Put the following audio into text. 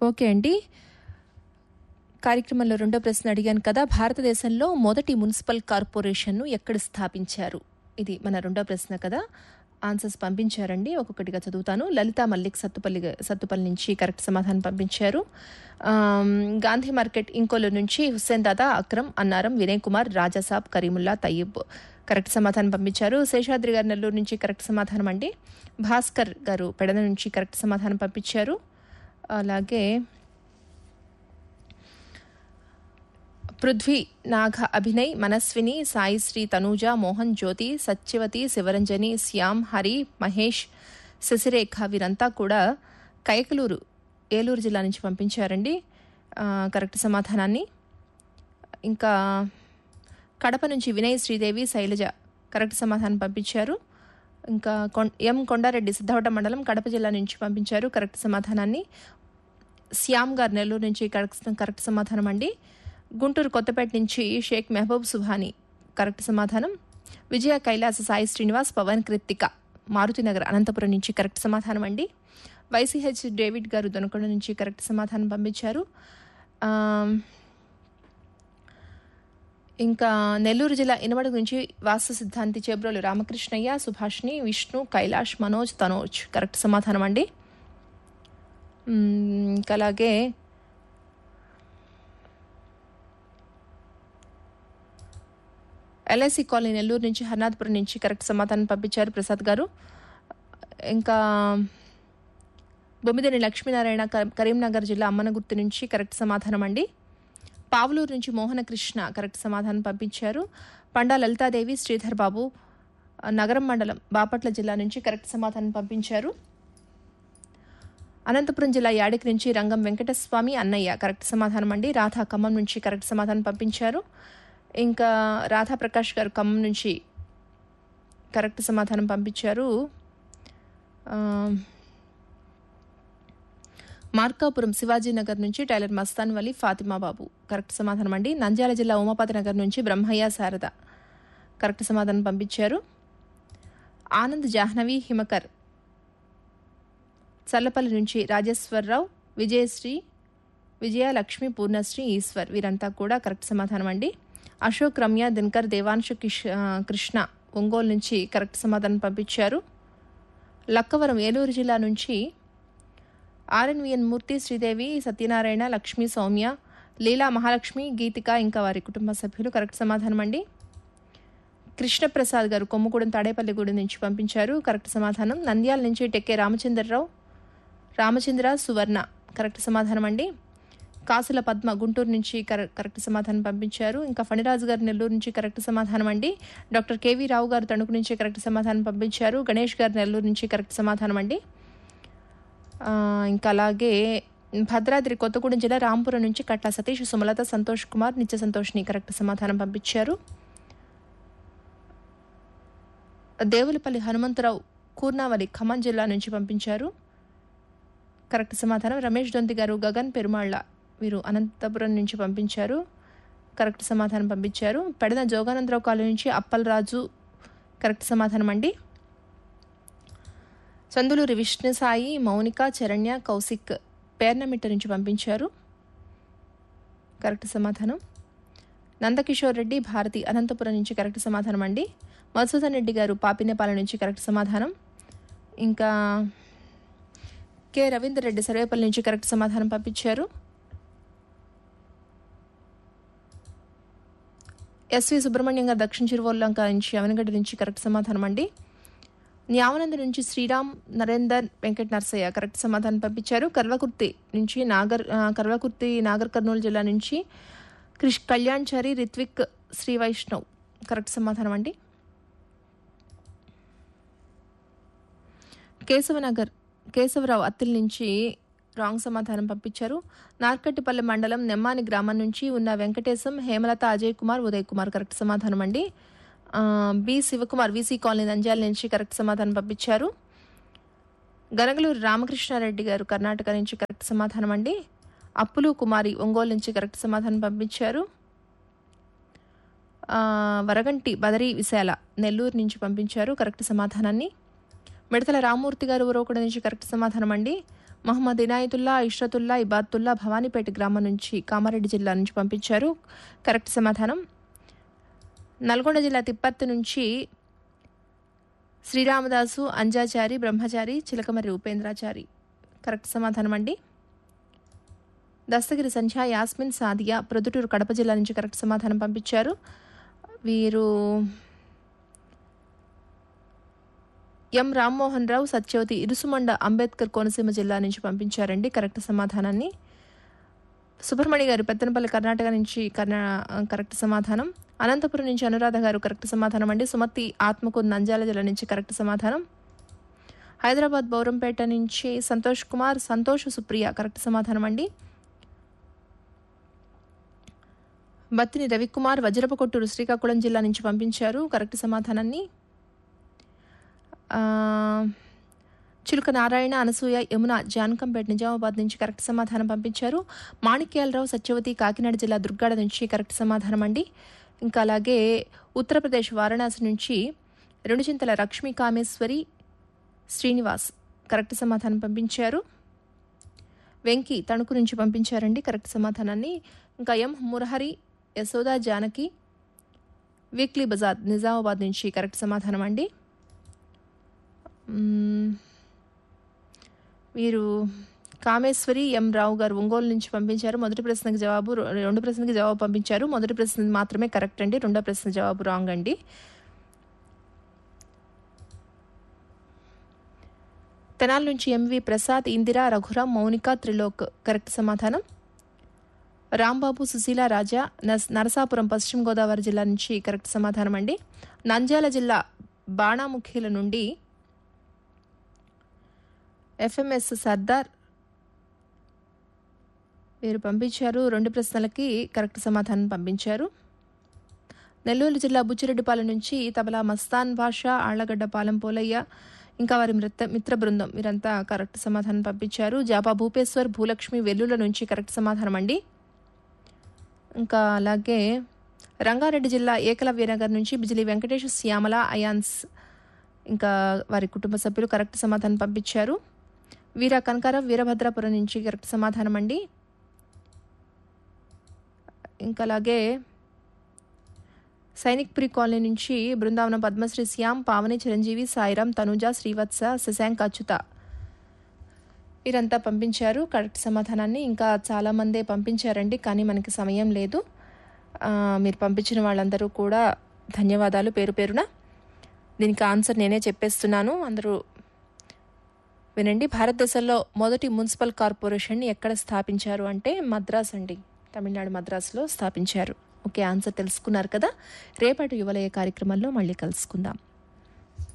Okay అండి. కార్యక్రమంలో రెండో ప్రశ్న అడిగాను కదా, భారతదేశంలో మొదటి మున్సిపల్ కార్పొరేషన్ను ఎక్కడ స్థాపించారు? ఇది మన రెండో ప్రశ్న కదా. ఆన్సర్స్ పంపించారండి, ఒక్కొక్కటిగా చదువుతాను. లలిత మల్లిక్ సత్తుపల్లి నుంచి కరెక్ట్ సమాధానం పంపించారు. గాంధీ మార్కెట్ ఇంకోలు నుంచి హుస్సేన్ దాదా, అక్రమ్, అన్నారం, వినయ్ కుమార్, రాజాసాబ్, కరీముల్లా, తయ్యబ్ కరెక్ట్ సమాధానం పంపించారు. శేషాద్రి గారు నెల్లూరు నుంచి కరెక్ట్ సమాధానం అండి. భాస్కర్ గారు పెడన నుంచి కరెక్ట్ సమాధానం పంపించారు. అలాగే పృథ్వీ, నాగ, అభినయ్, మనస్విని, సాయిశ్రీ, తనూజ, మోహన్, జ్యోతి, సత్యవతి, శివరంజని, శ్యామ్, హరి, మహేష్, శశిరేఖ వీరంతా కూడా కైకలూరు, ఏలూరు జిల్లా నుంచి పంపించారండి కరెక్ట్ సమాధానాన్ని. ఇంకా కడప నుంచి వినయ్, శ్రీదేవి, శైలజ కరెక్ట్ సమాధానం పంపించారు. ఇంకా ఎం కొండారెడ్డి, సిద్ధవట మండలం, కడప జిల్లా నుంచి పంపించారు కరెక్ట్ సమాధానాన్ని. శ్యామ్ గారు నెల్లూరు నుంచి కరెక్ట్ సమాధానం అండి. గుంటూరు కొత్తపేట నుంచి షేక్ మెహబూబ్ సుభాని కరెక్ట్ సమాధానం. విజయ, కైలాస, సాయి శ్రీనివాస్, పవన్, కృత్తిక మారుతినగర్ అనంతపురం నుంచి కరెక్ట్ సమాధానం అండి. వైసీహెచ్ డేవిడ్ గారు దొనకొండ నుంచి కరెక్ట్ సమాధానం పంపించారు. ఇంకా నెల్లూరు జిల్లా ఇనమడుగు నుంచి వాస్తు సిద్ధాంతి చేబ్రోలు రామకృష్ణయ్య, సుభాష్ని, విష్ణు, కైలాష్, మనోజ్, తనోజ్ కరెక్ట్ సమాధానం అండి. ఇంకా అలాగే ఎల్ఐసి కాలనీ నెల్లూరు నుంచి హర్నాథ్పురం నుంచి కరెక్ట్ సమాధానం పంపించారు ప్రసాద్ గారు. ఇంకా బొమ్మిదేని లక్ష్మీనారాయణ, కరీంనగర్ జిల్లా అమ్మనగుర్తు నుంచి కరెక్ట్ సమాధానం అండి. పావులూరు నుంచి మోహనకృష్ణ కరెక్ట్ సమాధానం పంపించారు. పండా లలితాదేవి, శ్రీధర్ బాబు, నగరం మండలం, బాపట్ల జిల్లా నుంచి కరెక్ట్ సమాధానం పంపించారు. అనంతపురం జిల్లా యాడికి నుంచి రంగం వెంకటస్వామి, అన్నయ్య కరెక్ట్ సమాధానం అండి. రాధా ఖమ్మం నుంచి కరెక్ట్ సమాధానం పంపించారు. ఇంకా రాధా ప్రకాష్ గారు ఖమ్మం నుంచి కరెక్ట్ సమాధానం పంపించారు. మార్కాపురం శివాజీనగర్ నుంచి టైలర్ మస్తాన్ వలి, ఫాతిమా బాబు కరెక్ట్ సమాధానం అండి. నంద్యాల జిల్లా ఉమాపతి నగర్ నుంచి బ్రహ్మయ్య, శారద కరెక్ట్ సమాధానం పంపించారు. ఆనంద్, జాహ్నవి, హిమకర్ చల్లపల్లి నుంచి రాజేశ్వరరావు, విజయశ్రీ, విజయ, లక్ష్మి, పూర్ణశ్రీ, ఈశ్వర్ వీరంతా కూడా కరెక్ట్ సమాధానం అండి. అశోక్, రమ్య, దినకర్, దేవాంశు, కృష్ణ ఒంగోలు నుంచి కరెక్ట్ సమాధానం పంపించారు. లక్కవరం ఏలూరు జిల్లా నుంచి ఆర్ఎన్విఎన్ మూర్తి, శ్రీదేవి, సత్యనారాయణ, లక్ష్మి, సౌమ్య, లీలా, మహాలక్ష్మి, గీతిక ఇంకా వారి కుటుంబ సభ్యులు కరెక్ట్ సమాధానం అండి. కృష్ణప్రసాద్ గారు కొమ్ముగూడెం, తాడేపల్లిగూడెం నుంచి పంపించారు కరెక్ట్ సమాధానం. నంద్యాల నుంచి టెక్కే రామచంద్రరావు, రామచంద్ర, సువర్ణ కరెక్ట్ సమాధానం అండి. కాసుల పద్మ గుంటూరు నుంచి కరెక్ట్ సమాధానం పంపించారు. ఇంకా ఫణిరాజు గారు నెల్లూరు నుంచి కరెక్ట్ సమాధానం అండి. డాక్టర్ కేవీ రావు గారు తణుకు నుంచి కరెక్ట్ సమాధానం పంపించారు. గణేష్ గారు నెల్లూరు నుంచి కరెక్ట్ సమాధానం అండి. ఇంకా అలాగే భద్రాద్రి కొత్తగూడెం జిల్లా రాంపురం నుంచి కట్ల సతీష్, సుమలత, సంతోష్ కుమార్, నిత్య సంతోష్ని కరెక్ట్ సమాధానం పంపించారు. దేవులపల్లి హనుమంతరావు, కూర్నావలి ఖమ్మం జిల్లా నుంచి పంపించారు కరెక్ట్ సమాధానం. రమేష్ దొంతి గారు, గగన్ పెరుమాళ్ళ వీరు అనంతపురం నుంచి పంపించారు కరెక్ట్ సమాధానం పంపించారు. పెడన జోగానందరావు కాలనీ నుంచి అప్పలరాజు కరెక్ట్ సమాధానం అండి. చందులూరి విష్ణుసాయి, మౌనిక, చరణ్య, కౌశిక్ పేర్నమిట్ట నుంచి పంపించారు కరెక్ట్ సమాధానం. నందకిషోర్ రెడ్డి, భారతి అనంతపురం నుంచి కరెక్ట్ సమాధానం అండి. మధుసూదన్ రెడ్డి గారు పాపినేపాల నుంచి కరెక్ట్ సమాధానం. ఇంకా కె రవీందర్ రెడ్డి సర్వేపల్లి నుంచి కరెక్ట్ సమాధానం పంపించారు. ఎస్వి సుబ్రహ్మణ్యం గారు దక్షిణ చిరువల్లంక నుంచి అవనగడ్డ నుంచి కరెక్ట్ సమాధానం అండి. న్యావనంద నుంచి శ్రీరామ్, నరేందర్, వెంకట నర్సయ్య కరెక్ట్ సమాధానం పంపించారు. కర్వకుర్తి నుంచి నాగర్ కర్నూలు జిల్లా నుంచి కళ్యాణ్చారి, రిత్విక్, శ్రీ వైష్ణవ్ కరెక్ట్ సమాధానం అండి. కేశవరావు అత్తిల్ నుంచి రాంగ్ సమాధానం పంపించారు. నార్కట్టిపల్లి మండలం నెమ్మాని గ్రామం నుంచి ఉన్న వెంకటేశం, హేమలత, అజయ్ కుమార్, ఉదయ్ కుమార్ కరెక్ట్ సమాధానం అండి. B Shivakumar, VC colony Nandyal నుంచి కరెక్ట్ సమాధానం పంపించారు. గనగలూరు రామకృష్ణారెడ్డి గారు కర్ణాటక నుంచి కరెక్ట్ సమాధానం అండి. అప్పులు కుమారి ఒంగోలు నుంచి కరెక్ట్ సమాధానం పంపించారు. వరగంటి బదరీ విశాల నెల్లూరు నుంచి పంపించారు కరెక్ట్ సమాధానాన్ని. మిడతల రామూర్తి గారు ఉరవకొండ నుంచి కరెక్ట్ సమాధానం అండి. మహమ్మద్ ఇనాయతుల్లా, ఇష్రతుల్లా, ఇబాతుల్లా భవానీపేట గ్రామం నుంచి కామారెడ్డి జిల్లా నుంచి పంపించారు. కరెక్ట్ సమాధానం. నల్గొండ జిల్లా తిప్పర్తి నుంచి శ్రీరామదాసు, అంజాచారి, బ్రహ్మచారి, చిలకమర్రి ఉపేంద్రాచారి. కరెక్ట్ సమాధానం అండి. దస్తగిరి సంధ్య, యాస్మిన్, సాదియా ప్రొద్దుటూరు కడప జిల్లా నుంచి కరెక్ట్ సమాధానం పంపించారు. వీరు ఎం రామ్మోహన్ రావు, సత్యవతి ఇరుసుమండ అంబేద్కర్ కోనసీమ జిల్లా నుంచి పంపించారండి కరెక్ట్ సమాధానాన్ని. సుబ్రహ్మణ్య గారు పెత్తనపల్లి కర్ణాటక నుంచి కరెక్ట్ సమాధానం. అనంతపురం నుంచి అనురాధ గారు కరెక్ట్ సమాధానం అండి. సుమతి ఆత్మకూరు నంద్యాల జిల్లా నుంచి కరెక్ట్ సమాధానం. హైదరాబాద్ బౌరంపేట నుంచి సంతోష్ కుమార్, సంతోష్, సుప్రియ కరెక్ట్ సమాధానం అండి. బత్తిని రవికుమార్ వజ్రపకొట్టూరు శ్రీకాకుళం జిల్లా నుంచి పంపించారు కరెక్ట్ సమాధానాన్ని. చిలుక నారాయణ, అనసూయ, యమున జానకంపేట నిజామాబాద్ నుంచి కరెక్ట్ సమాధానం పంపించారు. మాణిక్యాలరావు, సత్యవతి కాకినాడ జిల్లా దుర్గాడ నుంచి కరెక్ట్ సమాధానం అండి. ఇంకా అలాగే ఉత్తరప్రదేశ్ వారణాసి నుంచి రెండుచింతల లక్ష్మీ కామేశ్వరి, శ్రీనివాస్ కరెక్ట్ సమాధానం పంపించారు. వెంకి తణుకు నుంచి పంపించారండి కరెక్ట్ సమాధానాన్ని. ఇంకా ఎం మురహరి, యశోదా జానకి, వీక్లీ బజార్ నిజామాబాద్ నుంచి కరెక్ట్ సమాధానం అండి. వీరు కామేశ్వరి ఎం రావు గారు ఒంగోలు నుంచి పంపించారు. మొదటి ప్రశ్నకి జవాబు, రెండు ప్రశ్నకి జవాబు పంపించారు. మొదటి ప్రశ్న మాత్రమే కరెక్ట్ అండి, రెండో ప్రశ్న జవాబు రాంగ్ అండి. తెనాల నుంచి ఎంవి ప్రసాద్, ఇందిరా, రఘురాం, మౌనిక, త్రిలోక్ కరెక్ట్ సమాధానం. రాంబాబు, సుశీల, రాజా నరసాపురం పశ్చిమ గోదావరి జిల్లా నుంచి కరెక్ట్ సమాధానం అండి. నంద్యాల జిల్లా బాణాముఖిల నుండి ఎఫ్ఎంఎస్ సర్దార్ వీరు పంపించారు. రెండు ప్రశ్నలకి కరెక్ట్ సమాధానం పంపించారు. నెల్లూరు జిల్లా బుచ్చిరెడ్డిపాలెం నుంచి తబలా మస్తాన్ భాషా, ఆళ్లగడ్డ పాలెం పోలయ్య ఇంకా వారి మిత్ర బృందం వీరంతా కరెక్ట్ సమాధానం పంపించారు. జాపా భూపేశ్వర్, భూలక్ష్మి వెల్లుల నుంచి కరెక్ట్ సమాధానం అండి. ఇంకా అలాగే రంగారెడ్డి జిల్లా ఏకలవ్యనగర్ నుంచి బిజిలి వెంకటేష్, శ్యామల, అయాన్స్ ఇంకా వారి కుటుంబ సభ్యులు కరెక్ట్ సమాధానం పంపించారు. వీర కనకారావు, వీరభద్రాపురం నుంచి కరెక్ట్ సమాధానం అండి. ఇంకా అలాగే సైనిక్పురి కాలనీ నుంచి బృందావనం పద్మశ్రీ, శ్యామ్, పావని, చిరంజీవి, సాయిరాం, తనుజ, శ్రీవత్స, శశాంక్, అచ్యుత వీరంతా పంపించారు కరెక్ట్ సమాధానాన్ని. ఇంకా చాలామందే పంపించారండి, కానీ మనకి సమయం లేదు. మీరు పంపించిన వాళ్ళందరూ కూడా ధన్యవాదాలు పేరు పేరున. దీనికి ఆన్సర్ నేనే చెప్పేస్తున్నాను, అందరూ వినండి. భారతదేశంలో మొదటి మున్సిపల్ కార్పొరేషన్ని ఎక్కడ స్థాపించారు అంటే మద్రాస్ అండి, తమిళనాడు మద్రాసులో స్థాపించారు. ఓకే, ఆన్సర్ తెలుసుకున్నారు కదా. రేపటి యువలయ కార్యక్రమంలో మళ్ళీ కలుసుకుందాం.